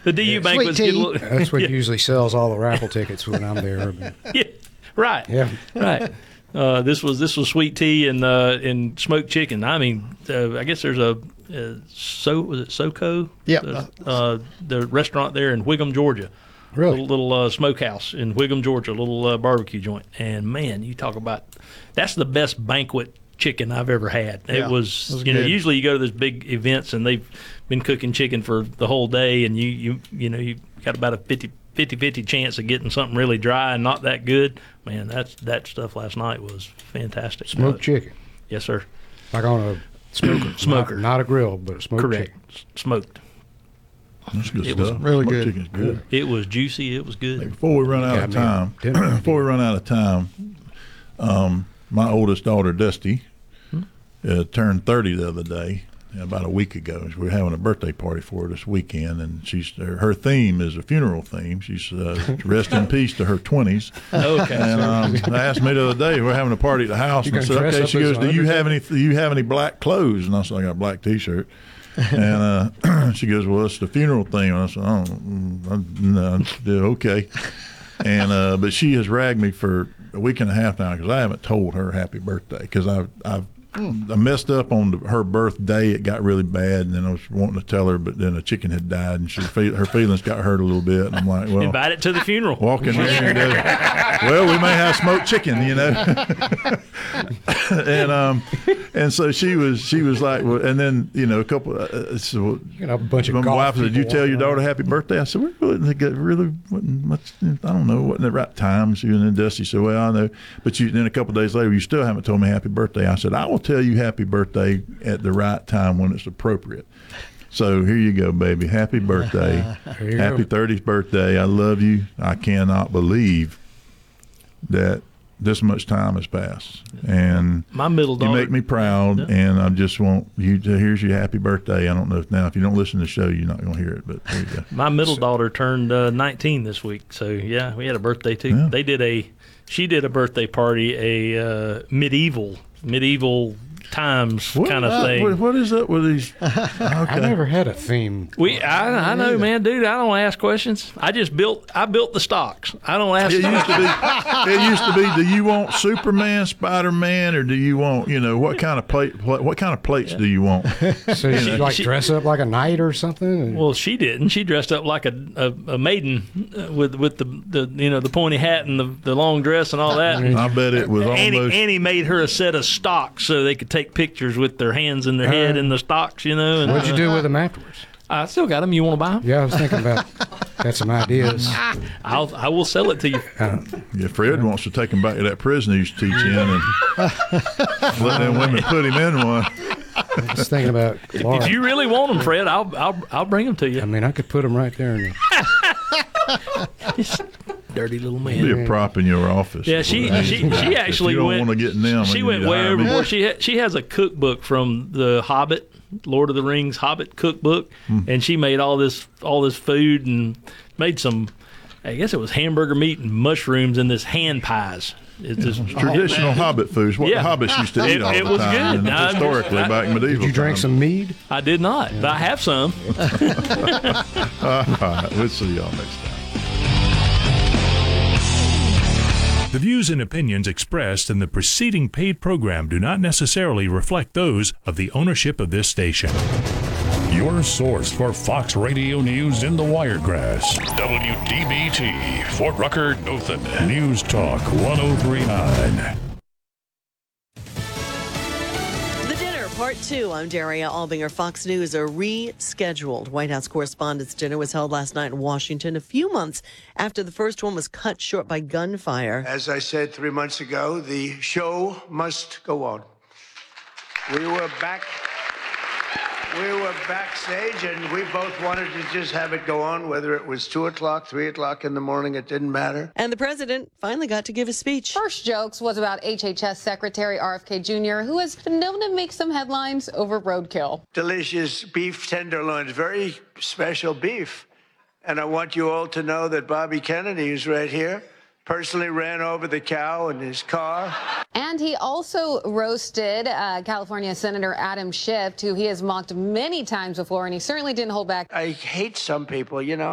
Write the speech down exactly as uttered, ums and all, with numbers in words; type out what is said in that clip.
the D U Yeah, banquets sweet get a tea. little. That's what yeah. usually sells all the raffle tickets when I'm there. But, Yeah, right. yeah. Right. Uh, this was this was sweet tea and uh, and smoked chicken. I mean, uh, I guess there's a uh, so was it SoCo? Yeah. The, uh, the restaurant there in Whigham, Georgia. Really? Little, little uh, smokehouse in Whigham, Georgia. A little uh, barbecue joint. And man, you talk about that's the best banquet chicken I've ever had. Yeah, it was, it was you know, good. usually you go to these big events and they've been cooking chicken for the whole day, and you you you know you got about a fifty fifty chance of getting something really dry and not that good. Man, that's that stuff last night was fantastic. Smoked Uh, chicken. Yes, sir. Like on a smoker. Smoker. Not, not a grill, but a smoked Correct. chicken. S- Smoked. That's good It was stuff. really Smoked good. chicken's good. It was juicy. It was Hey, good. before we run out Got of me a time, dinner before we run out of time, um, my oldest daughter, Dusty, uh, turned thirty the other day, about a week ago. We were having a birthday party for her this weekend, and she's her theme is a funeral theme. She's uh, rest in peace to her twenties. Okay. And um, they asked me the other day, we're having a party at the house, You and I gonna said, dress okay. up She as goes, an do you have any? undertaker? Do you have any black clothes? And I said, I got a black T-shirt. And uh, she goes, well, it's the funeral theme. And I said, oh, mm, I- no, yeah, okay. And uh, but she has ragged me for a week and a half now because I haven't told her happy birthday because I've I've I messed up on the, her birthday. It got really bad, and then I was wanting to tell her, but then a chicken had died, and she feel, her feelings got hurt a little bit. And I'm like, well, Invite it to the funeral. walk in there and go, well, we may have smoked chicken, you know. and um, and so she was she was like, well, and then you know a couple. Uh, so You know, a bunch of my golf wife said, "Did you people tell your walking daughter around." happy birthday?" I said, "We really, it got really wasn't much. I don't know, wasn't the right time." She was in Dusty said, "Well, I know, but you." Then a couple of days later, you still haven't told me happy birthday. I said, "I will tell you happy birthday at the right time when it's appropriate." So here you go, baby. Happy birthday, There you happy go. thirtieth birthday. I love you. I cannot believe that this much time has passed, and My middle you daughter. make me proud, Yeah. and I just want you to. Here's your happy birthday. I don't know if now if you don't listen to the show, you're not going to hear it, but there you go. My middle daughter turned uh, nineteen this week, so yeah, we had a birthday too. Yeah. They did a, she did a birthday party, a uh, medieval medieval times What- kind of uh, thing. What, what is up with these? I Okay. never had a theme. we, I, I know, man, dude. I don't ask questions. I just built, I built the stocks. I don't ask. It used to be. It used to be. Do you want Superman, Spider Man, or do you want you know what kind of plate? What kind of plates do you want? So you She- like she- dress up like a knight or something? And- Well, she didn't. She dressed up like a a, a maiden uh, with with the, the you know the pointy hat and the, the long dress and all that. I bet it was Annie, almost. Annie made her a set of stocks so they could take pictures with their hands and their head in the stocks, you know. And, What'd you uh, do with them afterwards? I still got them. You want to buy them? Yeah, I was thinking about got some ideas. I'll I will sell it to you. Yeah, Fred wants to take him back to that prison he used to teach in and let them women put him in one. I was thinking about Laura. If you really want them, Fred, I'll I'll I'll bring them to I you. mean, I could put them right there. In the, Dirty little Be man. a prop in your office. Yeah, she she she actually if you don't went. want to get in them. She you went need to way hire me. overboard. She ha- she has a cookbook from the Hobbit, Lord of the Rings Hobbit cookbook, Hmm. and she made all this all this food and made some. I guess it was hamburger meat and mushrooms in this hand pies. It's just Traditional Hobbit foods, what Yeah. the hobbits used to eat It- all it the was time. good. And No, I'm historically, just- back in medieval did you drink times. some mead? I did not, but I have some. All right, we'll see y'all next time. The views and opinions expressed in the preceding paid program do not necessarily reflect those of the ownership of this station. Your source for Fox Radio News in the Wiregrass. W D B T, Fort Rucker, Dothan. News Talk one oh three point nine. The Dinner, Part two. I'm Daria Albinger. Fox News, a rescheduled White House Correspondents' Dinner was held last night in Washington, a few months after the first one was cut short by gunfire. As I said three months ago, the show must go on. We were back. We were backstage, and we both wanted to just have it go on, whether it was two o'clock, three o'clock in the morning, it didn't matter. And the president finally got to give a speech. First jokes was about H H S Secretary R F K Junior, who has been known to make some headlines over roadkill. Delicious beef tenderloins, very special beef. And I want you all to know that Bobby Kennedy, who's right here, personally ran over the cow in his car. And he also roasted uh, California Senator Adam Schiff, who he has mocked many times before, and he certainly didn't hold back. I hate some people, you know.